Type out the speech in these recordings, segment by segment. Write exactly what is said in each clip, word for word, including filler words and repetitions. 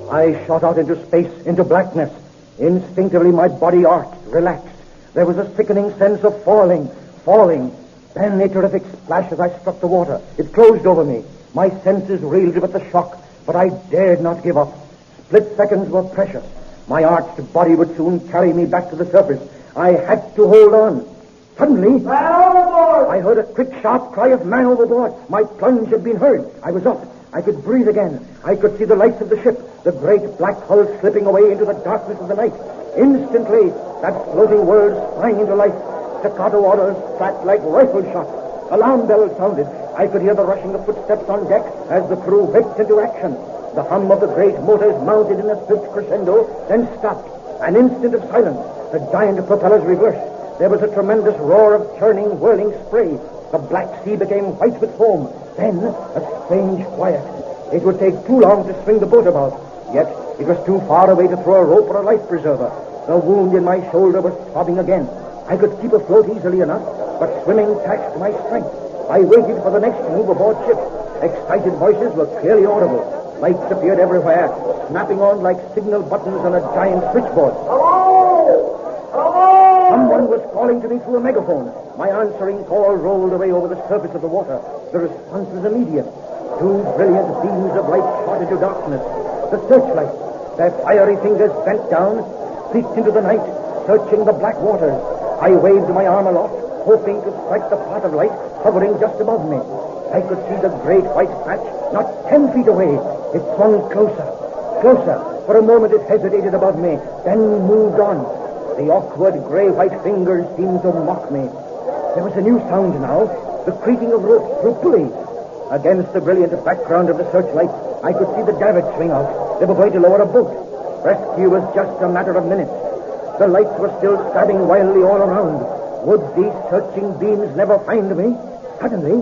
I shot out into space, into blackness. Instinctively, my body arched, relaxed. There was a sickening sense of falling, falling. Then a terrific splash as I struck the water. It closed over me. My senses reeled with the shock, but I dared not give up. Split seconds were precious. My arched body would soon carry me back to the surface. I had to hold on. Suddenly, man overboard! I heard a quick, sharp cry of man overboard. My plunge had been heard. I was up. I could breathe again. I could see the lights of the ship, the great black hull slipping away into the darkness of the night. Instantly, that floating world sprang into life. Staccato orders spat like rifle shots. Alarm bells sounded. I could hear the rushing of footsteps on deck as the crew whipped into action. The hum of the great motors mounted in a swift crescendo, then stopped. An instant of silence. The giant propellers reversed. There was a tremendous roar of churning, whirling spray. The black sea became white with foam. Then, a strange quiet. It would take too long to swing the boat about. Yet, it was too far away to throw a rope or a life preserver. The wound in my shoulder was throbbing again. I could keep afloat easily enough, but swimming taxed my strength. I waited for the next move aboard ship. Excited voices were clearly audible. Lights appeared everywhere, snapping on like signal buttons on a giant switchboard. Hello! Hello! Someone was calling to me through a megaphone. My answering call rolled away over the surface of the water. The response was immediate. Two brilliant beams of light shot into darkness. The searchlights, their fiery fingers bent down, streaked into the night, searching the black waters. I waved my arm aloft, hoping to strike the pot of light hovering just above me. I could see the great white patch not ten feet away. It swung closer, closer. For a moment it hesitated above me, then moved on. The awkward gray-white fingers seemed to mock me. There was a new sound now, the creaking of ropes through pulleys. Against the brilliant background of the searchlight, I could see the davits swing out. They were going to lower a boat. Rescue was just a matter of minutes. The lights were still stabbing wildly all around. Would these searching beams never find me? Suddenly,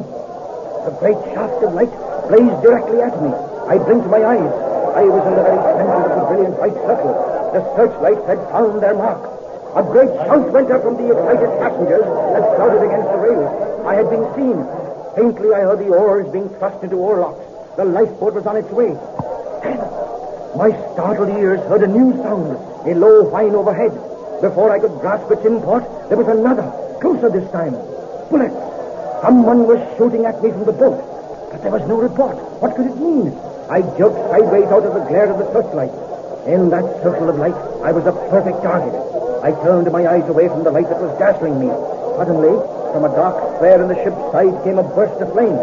a great shaft of light blazed directly at me. I blinked my eyes. I was in the very center of the brilliant white circle. The searchlights had found their mark. A great shout went up from the excited passengers as crowded against the rails. I had been seen. Faintly, I heard the oars being thrust into oarlocks. The lifeboat was on its way. Then, my startled ears heard a new sound, a low whine overhead. Before I could grasp its import, there was another, closer this time. Bullets. Someone was shooting at me from the boat. But there was no report. What could it mean? I jerked sideways out of the glare of the searchlight. In that circle of light, I was a perfect target. I turned my eyes away from the light that was dazzling me. Suddenly, from a dark square in the ship's side came a burst of flame.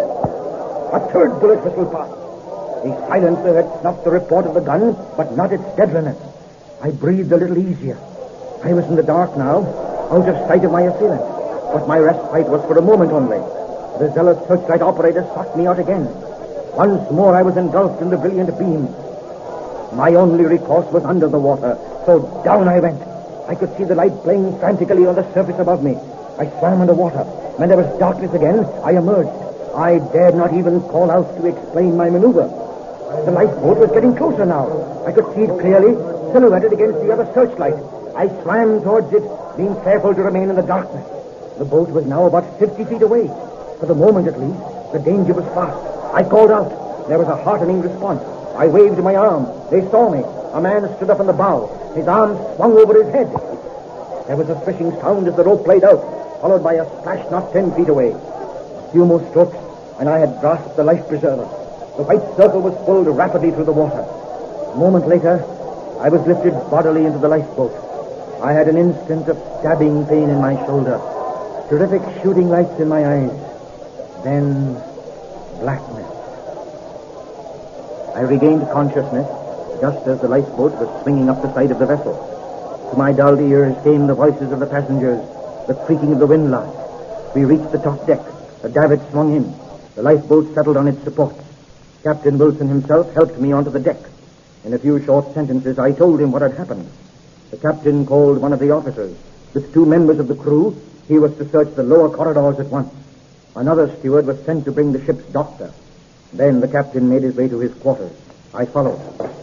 A third bullet whistled past. A silencer had snuffed the report of the gun, but not its deadliness. I breathed a little easier. I was in the dark now, out of sight of my assailant. But my respite was for a moment only. The zealous searchlight operator sought me out again. Once more I was engulfed in the brilliant beam. My only recourse was under the water, so down I went. I could see the light playing frantically on the surface above me. I swam under water. When there was darkness again, I emerged. I dared not even call out to explain my maneuver. The lifeboat was getting closer now. I could see it clearly, silhouetted against the other searchlight. I swam towards it, being careful to remain in the darkness. The boat was now about fifty feet away. For the moment, at least, the danger was past. I called out. There was a heartening response. I waved my arm. They saw me. A man stood up on the bow. His arm swung over his head. There was a swishing sound as the rope played out, followed by a splash not ten feet away. A few more strokes, and I had grasped the life preserver. The white circle was pulled rapidly through the water. A moment later, I was lifted bodily into the lifeboat. I had an instant of stabbing pain in my shoulder, terrific shooting lights in my eyes, then blackness. I regained consciousness just as the lifeboat was swinging up the side of the vessel. To my dulled ears came the voices of the passengers, the creaking of the windlass. We reached the top deck. The davit swung in. The lifeboat settled on its supports. Captain Wilson himself helped me onto the deck. In a few short sentences, I told him what had happened. The captain called one of the officers. With two members of the crew, he was to search the lower corridors at once. Another steward was sent to bring the ship's doctor. Then the captain made his way to his quarters. I followed.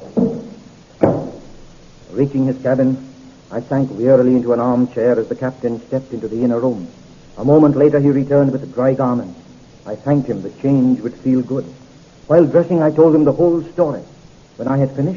Reaching his cabin, I sank wearily into an armchair as the captain stepped into the inner room. A moment later, he returned with dry garments. I thanked him. The change would feel good. While dressing, I told him the whole story. When I had finished,